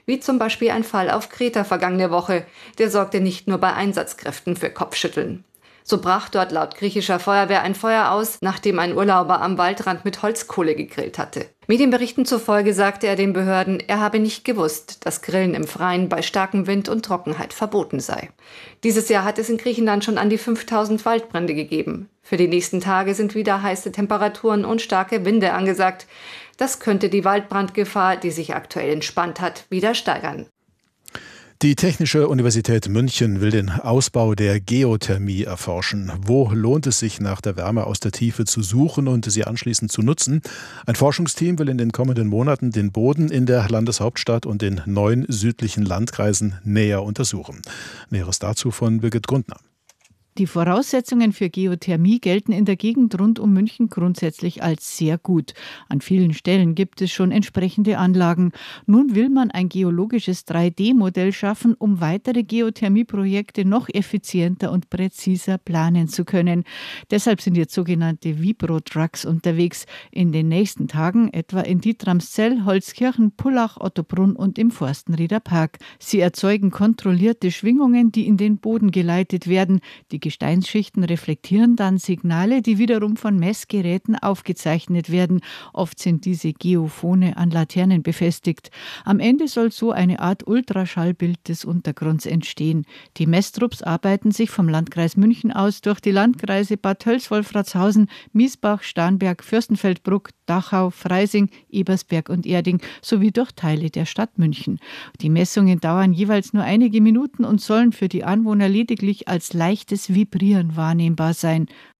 wie zum Beispiel ein Fall auf Kreta vergangene Woche. Der sorgte nicht nur bei Einsatzkräften für Kopfschütteln. So brach dort laut griechischer Feuerwehr ein Feuer aus, nachdem ein Urlauber am Waldrand mit Holzkohle gegrillt hatte. Medienberichten zufolge sagte er den Behörden, er habe nicht gewusst, dass Grillen im Freien bei starkem Wind und Trockenheit verboten sei. Dieses Jahr hat es in Griechenland schon an die 5000 Waldbrände gegeben. Für die nächsten Tage sind wieder heiße Temperaturen und starke Winde angesagt. Das könnte die Waldbrandgefahr, die sich aktuell entspannt hat, wieder steigern. Die Technische Universität München will den Ausbau der Geothermie erforschen. Wo lohnt es sich, nach der Wärme aus der Tiefe zu suchen und sie anschließend zu nutzen? Ein Forschungsteam will in den kommenden Monaten den Boden in der Landeshauptstadt und den 9 südlichen Landkreisen näher untersuchen. Näheres dazu von Birgit Grundner. Die Voraussetzungen für Geothermie gelten in der Gegend rund um München grundsätzlich als sehr gut. An vielen Stellen gibt es schon entsprechende Anlagen. Nun will man ein geologisches 3D-Modell schaffen, um weitere Geothermieprojekte noch effizienter und präziser planen zu können. Deshalb sind jetzt sogenannte Vibro-Trucks unterwegs. In den nächsten Tagen etwa in Dietramszell, Holzkirchen, Pullach, Ottobrunn und im Forstenrieder Park. Sie erzeugen kontrollierte Schwingungen, die in den Boden geleitet werden. Die Gesteinsschichten reflektieren dann Signale, die wiederum von Messgeräten aufgezeichnet werden. Oft sind diese Geophone an Laternen befestigt. Am Ende soll so eine Art Ultraschallbild des Untergrunds entstehen. Die Messtrupps arbeiten sich vom Landkreis München aus durch die Landkreise Bad Tölz-Wolfratshausen, Miesbach, Starnberg, Fürstenfeldbruck, Dachau, Freising, Ebersberg und Erding sowie durch Teile der Stadt München. Die Messungen dauern jeweils nur einige Minuten und sollen für die Anwohner lediglich als leichtes Vibrieren wahrnehmbar sein.